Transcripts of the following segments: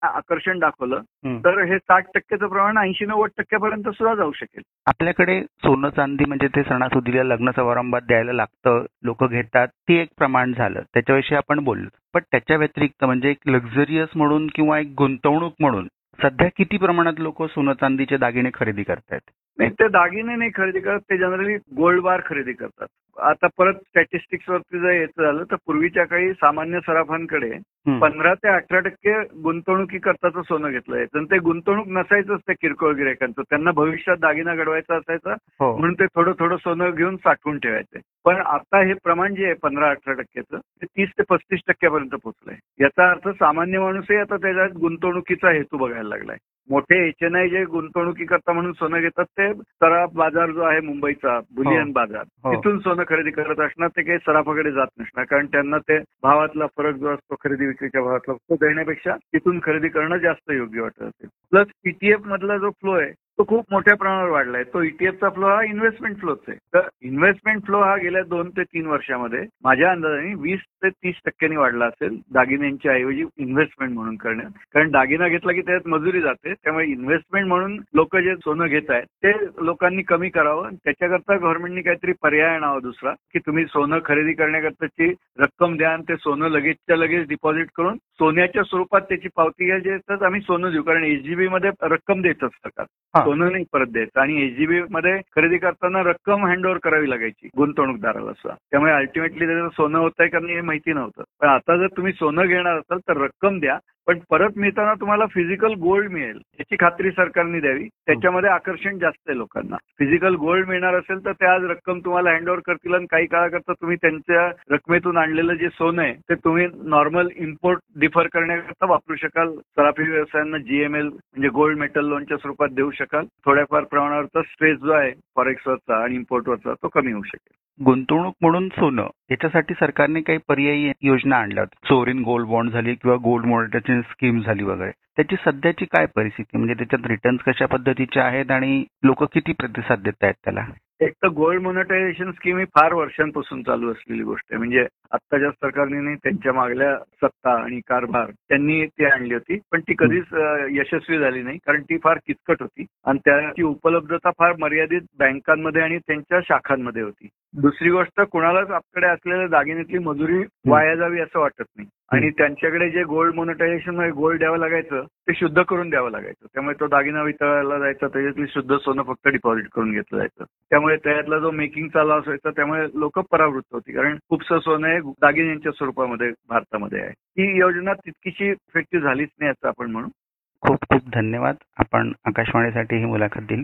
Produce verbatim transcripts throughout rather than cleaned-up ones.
आकर्षण दाखवलं हं. तर हे साठ टक्क्याचं प्रमाण ऐंशी नव्वद टक्क्यापर्यंत सुद्धा जाऊ शकेल. आपल्याकडे सोनं चांदी म्हणजे ते सणासुदीला लग्न समारंभात द्यायला लागतं, लोक घेतात, ते एक प्रमाण झालं, त्याच्याविषयी आपण बोललो. पण त्याच्या व्यतिरिक्त म्हणजे एक लक्झरियस म्हणून किंवा एक गुंतवणूक म्हणून सध्या किती प्रमाणात लोक सोनं चांदीचे दागिने खरेदी करतायत? नाही, ते दागिने नाही खरेदी करत, ते जनरली गोल्ड बार खरेदी करतात. आता परत स्टॅटिस्टिक्स वरती जर यायचं झालं तर पूर्वीच्या काळी सामान्य सराफांकडे हं. पंधरा ते अठरा टक्के गुंतवणुकीकरताचं सोनं घेतलं जायचं आणि ते गुंतवणूक नसायचंच ते किरकोळ गिरायकांचं. त्यांना भविष्यात दागिना घडवायचा असायचा हो. म्हणून ते थोडं थोडं सोनं घेऊन साठवून ठेवायचे. पण आता हे प्रमाण जे आहे पंधरा अठरा टक्क्याचं ते तीस ते पस्तीस टक्क्यापर्यंत पोहोचलंय. याचा अर्थ सामान्य माणूसही आता त्याच्यात गुंतवणुकीचा हेतू बघायला लागलाय. मोठे एच एन आय जे गुंतवणुकीकरता म्हणून सोनं घेतात ते सराफ बाजार जो आहे मुंबईचा बुलियन हो. बाजार हो. तिथून सोनं खरेदी करत असणार. ते काही सराफाकडे जात नसणार कारण त्यांना ते भावातला फरक जो असतो खरेदी विक्रीच्या भावातला तो देण्यापेक्षा तिथून खरेदी करणं जास्त योग्य वाटत असेल. प्लस ईटीएफ मधला जो फ्लो आहे तो खूप मोठ्या प्रमाणावर वाढलाय. तो ईटीएफचा फ्लो हा इन्व्हेस्टमेंट फ्लोच आहे. तर इन्व्हेस्टमेंट फ्लो हा गेल्या दोन ते तीन वर्षामध्ये माझ्या अंदाजाने वीस ते तीस टक्क्यांनी वाढला असेल दागिन्यांच्या ऐवजी इन्व्हेस्टमेंट म्हणून करण्यात. कारण दागिना घेतला की त्यात मजुरी जाते, त्यामुळे इन्व्हेस्टमेंट म्हणून लोक जे सोनं घेत आहेत ते लोकांनी कमी करावं. त्याच्याकरता गव्हर्नमेंटनी काहीतरी पर्याय आणावा दुसरा की तुम्ही सोनं खरेदी करण्याकरताची रक्कम द्या आणि ते सोनं लगेचच्या लगेच डिपॉझिट करून सोन्याच्या स्वरूपात त्याची पावती घ्या, जे तर आम्ही सोनं देऊ. कारण एचजीबी मध्ये रक्कम देतच सरकार, सोनं नाही परत द्यायचं. आणि एचजीबी मध्ये खरेदी करताना रक्कम हँडओव्हर करावी लागायची गुंतवणूकदाराला सुद्धा. त्यामुळे अल्टिमेटली त्याचं सोनं होत आहे का नाही हे माहिती नव्हतं. पण आता जर तुम्ही सोनं घेणार असाल तर रक्कम द्या, पण परत मिळताना तुम्हाला फिजिकल गोल्ड मिळेल याची खात्री सरकारने द्यावी. त्याच्यामध्ये आकर्षण जास्त आहे लोकांना. फिजिकल गोल्ड मिळणार असेल तर ते आज रक्कम तुम्हाला हँडओव्हर करतील आणि काही काळाकरता तुम्ही त्यांच्या रकमेतून आणलेलं जे सोनं आहे ते तुम्ही नॉर्मल इम्पोर्ट डिफर करण्याकरता वापरू शकाल. सराफी व्यवसायांना जीएमएल म्हणजे गोल्ड मेटल लोनच्या स्वरूपात देऊ शकाल. थोड्याफार प्रमाणावरचा स्ट्रेस जो आहे फॉरेक्सवरचा आणि इम्पोर्टवरचा तो कमी होऊ शकेल. गुंतवणूक म्हणून सोनं याच्यासाठी सरकारने काही पर्यायी योजना आणल्या होत्या. सोवरिन गोल्ड बॉन्ड झाली किंवा गोल्ड मॉनिटरी स्कीम झाली वगैरे. त्याची सध्याची काय परिस्थिती, म्हणजे त्याच्यात रिटर्न्स कशा पद्धतीचे आहेत आणि लोक किती प्रतिसाद देत आहेत त्याला? एक तर गोल्ड मॉनिटायझेशन स्कीम ही फार वर्षांपासून चालू असलेली गोष्ट आहे. म्हणजे आत्ताच्या सरकारने त्यांच्या मागल्या सत्ता आणि कारभार त्यांनी ती आणली होती, पण ती कधीच यशस्वी झाली नाही कारण ती फार किचकट होती आणि त्याची उपलब्धता फार मर्यादित बँकांमध्ये आणि त्यांच्या शाखांमध्ये होती. दुसरी गोष्ट, कुणालाच आपल्याकडे असलेल्या दागिन्यातली मजुरी वाया जावी असं वाटत नाही. आणि त्यांच्याकडे जे गोल्ड मॉनिटायझेशन मध्ये गोल्ड द्यावं लागायचं ते शुद्ध करून द्यावं लागायचं. त्यामुळे तो दागिना वितळायला जायचा, त्याच्यातली शुद्ध सोनं फक्त डिपॉझिट करून घेतलं जायचं. त्यामुळे त्यातला जो मेकिंगचा लॉस व्हायचा, त्यामुळे लोक परावृत्त होती कारण खूपसं सोनं हे दागिन्यांच्या स्वरूपामध्ये भारतामध्ये आहे. ही योजना तितकीशी इफेक्टिव्ह झालीच नाही असं आपण म्हणू. खूप खूप धन्यवाद, आपण आकाशवाणीसाठी ही मुलाखत दिली.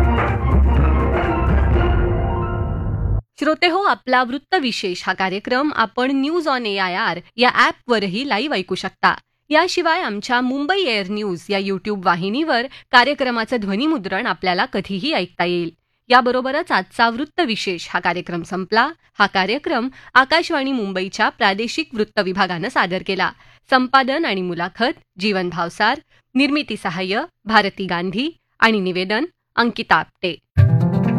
श्रोते हो, आपला वृत्तविशेष हा कार्यक्रम आपण news on A I R या ॲपवरही लाईव्ह ऐकू शकता. याशिवाय आमच्या मुंबई एअर न्यूज या यूट्यूब वाहिनीवर कार्यक्रमाचं ध्वनिमुद्रण आपल्याला कधीही ऐकता येईल. याबरोबरच आजचा वृत्तविशेष हा कार्यक्रम संपला. हा कार्यक्रम आकाशवाणी मुंबईच्या प्रादेशिक वृत्त विभागानं सादर केला. संपादन आणि मुलाखत जीवन भावसार, निर्मिती सहाय्य भारती गांधी आणि निवेदन अंकिता आपटे.